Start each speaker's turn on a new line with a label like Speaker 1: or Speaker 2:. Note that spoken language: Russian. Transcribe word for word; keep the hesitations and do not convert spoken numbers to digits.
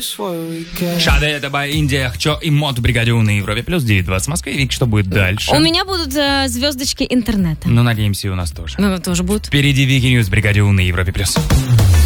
Speaker 1: Шаде, это by Индия, Хчо и Мод в бригаде У на Европе. Плюс девять двадцать в Москве. Вик, что будет дальше?
Speaker 2: У меня будут э, звездочки интернета.
Speaker 1: Ну, надеемся, и у нас тоже.
Speaker 2: Ну, тоже будут.
Speaker 1: Впереди Вики Ньюс в бригаде У на Европе. Плюс.